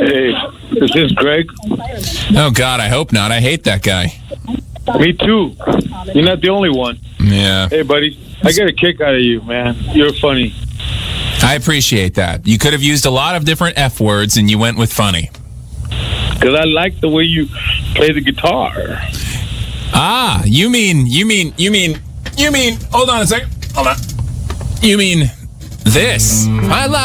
Hey, this is Greg. Oh, God, I hope not. I hate that guy. Me too. You're not the only one. Yeah. Hey, buddy, I get a kick out of you, man. You're funny. I appreciate that. You could have used a lot of different F words, and you went with funny. Because I like the way you play the guitar. Ah, you mean, hold on a second. Hold on. You mean this. I like